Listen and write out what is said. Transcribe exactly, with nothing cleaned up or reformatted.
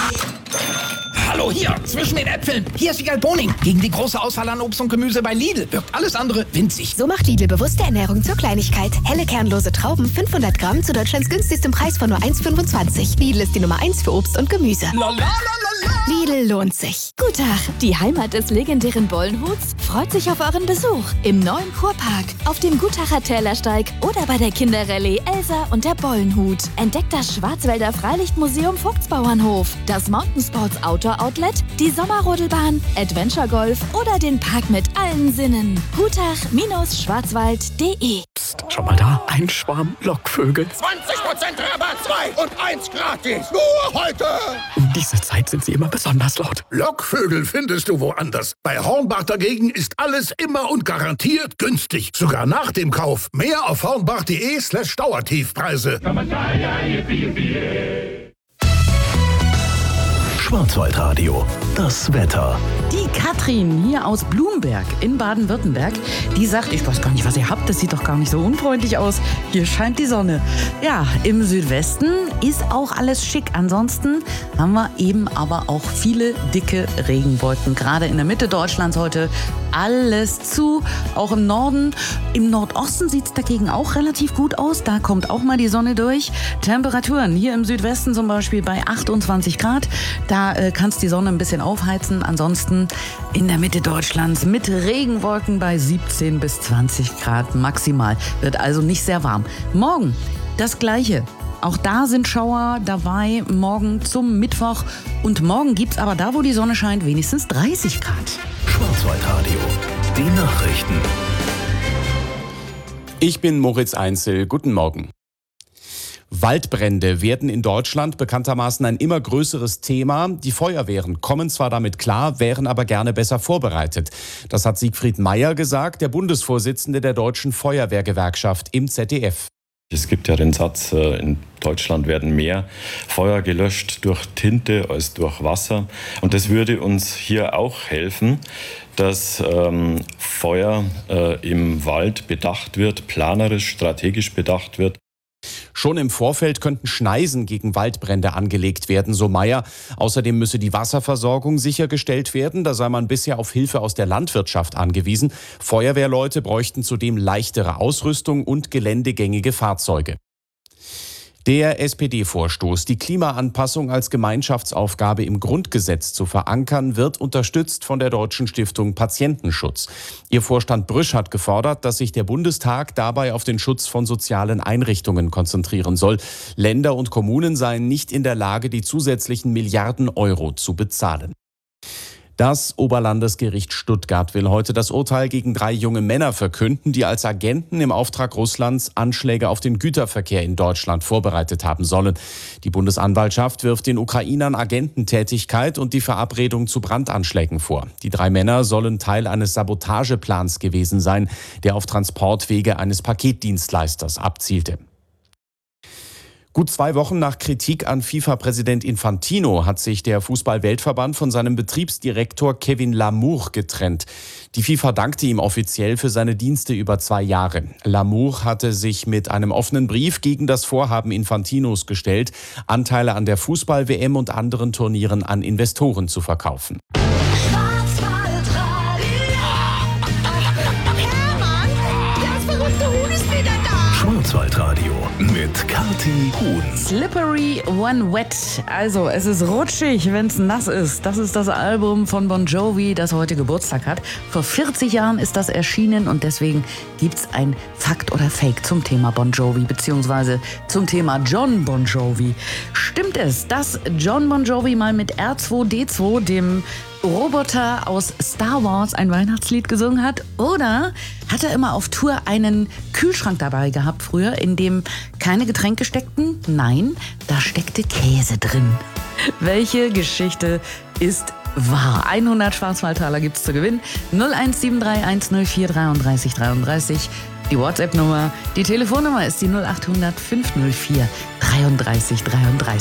Hallo, hier, zwischen den Äpfeln. Hier ist Wiegald Boning. Gegen die große Auswahl an Obst und Gemüse bei Lidl wirkt alles andere winzig. So macht Lidl bewusste Ernährung zur Kleinigkeit. Helle kernlose Trauben, fünfhundert Gramm zu Deutschlands günstigstem Preis von nur eins Komma fünfundzwanzig. Lidl ist die Nummer eins für Obst und Gemüse. La, la, la, la, la. Lidl lohnt sich. Gutach, die Heimat des legendären Bollenhuts, freut sich auf euren Besuch im neuen Kurpark, auf dem Gutacher Tälersteig oder bei der Kinderrallye Elsa und der Bollenhut. Entdeckt das Schwarzwälder Freilichtmuseum Vogtsbauernhof, das Mountain Sports Outdoor Outlet, die Sommerrodelbahn, Adventure Golf oder den Park mit allen Sinnen. Gutach Schwarzwald punkt de. Psst, schon mal da? Ein Schwarm Lockvögel. zwanzig Prozent Rabatt, zwei und eins gratis. Nur heute. Um diese Zeit sind sie immer besonders laut. Lockvögel findest du woanders. Bei Hornbach dagegen ist alles immer und garantiert günstig. Sogar nach dem Kauf. Mehr auf hornbach.de slash Dauertiefpreise. Schwarzwaldradio, das Wetter. Die Katrin hier aus Blumberg in Baden-Württemberg, die sagt, ich weiß gar nicht, was ihr habt, das sieht doch gar nicht so unfreundlich aus. Hier scheint die Sonne. Ja, im Südwesten ist auch alles schick. Ansonsten haben wir eben aber auch viele dicke Regenwolken. Gerade in der Mitte Deutschlands heute alles zu, auch im Norden. Im Nordosten sieht es dagegen auch relativ gut aus. Da kommt auch mal die Sonne durch. Temperaturen hier im Südwesten zum Beispiel bei achtundzwanzig Grad. Da äh, kannst die Sonne ein bisschen aufheizen. Ansonsten in der Mitte Deutschlands mit Regenwolken bei siebzehn bis zwanzig Grad maximal. Wird also nicht sehr warm. Morgen das Gleiche. Auch da sind Schauer dabei, morgen zum Mittwoch. Und morgen gibt es aber da, wo die Sonne scheint, wenigstens dreißig Grad. Schwarzwaldradio, die Nachrichten. Ich bin Moritz Einzel. Guten Morgen. Waldbrände werden in Deutschland bekanntermaßen ein immer größeres Thema. Die Feuerwehren kommen zwar damit klar, wären aber gerne besser vorbereitet. Das hat Siegfried Meyer gesagt, der Bundesvorsitzende der Deutschen Feuerwehrgewerkschaft im Z D F. Es gibt ja den Satz, in Deutschland werden mehr Feuer gelöscht durch Tinte als durch Wasser. Und das würde uns hier auch helfen, dass ähm, Feuer äh, im Wald bedacht wird, planerisch, strategisch bedacht wird. Schon im Vorfeld könnten Schneisen gegen Waldbrände angelegt werden, so Meyer. Außerdem müsse die Wasserversorgung sichergestellt werden. Da sei man bisher auf Hilfe aus der Landwirtschaft angewiesen. Feuerwehrleute bräuchten zudem leichtere Ausrüstung und geländegängige Fahrzeuge. Der S P D-Vorstoß, die Klimaanpassung als Gemeinschaftsaufgabe im Grundgesetz zu verankern, wird unterstützt von der Deutschen Stiftung Patientenschutz. Ihr Vorstand Brüsch hat gefordert, dass sich der Bundestag dabei auf den Schutz von sozialen Einrichtungen konzentrieren soll. Länder und Kommunen seien nicht in der Lage, die zusätzlichen Milliarden Euro zu bezahlen. Das Oberlandesgericht Stuttgart will heute das Urteil gegen drei junge Männer verkünden, die als Agenten im Auftrag Russlands Anschläge auf den Güterverkehr in Deutschland vorbereitet haben sollen. Die Bundesanwaltschaft wirft den Ukrainern Agententätigkeit und die Verabredung zu Brandanschlägen vor. Die drei Männer sollen Teil eines Sabotageplans gewesen sein, der auf Transportwege eines Paketdienstleisters abzielte. Gut zwei Wochen nach Kritik an FIFA-Präsident Infantino hat sich der Fußball-Weltverband von seinem Betriebsdirektor Kevin Lamour getrennt. Die FIFA dankte ihm offiziell für seine Dienste über zwei Jahre. Lamour hatte sich mit einem offenen Brief gegen das Vorhaben Infantinos gestellt, Anteile an der Fußball-W M und anderen Turnieren an Investoren zu verkaufen. Schwarzwaldradio mit Kathi Huhn. Slippery When Wet. Also, es ist rutschig, wenn es nass ist. Das ist das Album von Bon Jovi, das heute Geburtstag hat. Vor vierzig Jahren ist das erschienen und deswegen gibt's ein Fakt oder Fake zum Thema Bon Jovi, beziehungsweise zum Thema John Bon Jovi. Stimmt es, dass John Bon Jovi mal mit R zwei D zwei, dem Roboter aus Star Wars, ein Weihnachtslied gesungen hat? Oder hat er immer auf Tour einen Kühlschrank dabei gehabt früher, in dem keine Getränke steckten? Nein, da steckte Käse drin. Welche Geschichte ist wahr? hundert Schwarzwaldtaler gibt's zu gewinnen. null eins sieben drei eins null vier dreiunddreißig dreiunddreißig. Die WhatsApp-Nummer, die Telefonnummer ist die null acht hundert fünf null vier dreiunddreißig dreiunddreißig.